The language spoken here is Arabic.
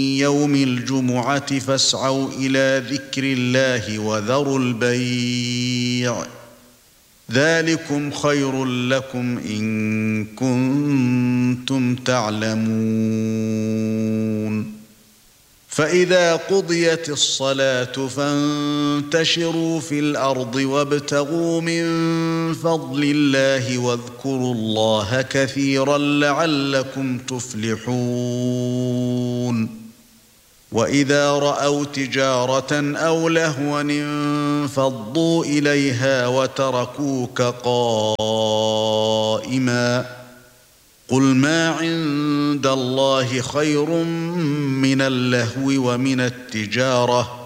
يوم الجمعة فاسعوا إلى ذكر الله وذروا البيع ذلكم خير لكم إن كنتم تعلمون فإذا قضيت الصلاة فانتشروا في الأرض وابتغوا من فضل الله واذكروا الله كثيرا لعلكم تفلحون وإذا رأوا تجارة أو لهوا انفضوا إليها وتركوك قائما قل ما عند الله خير من اللهو ومن التجارة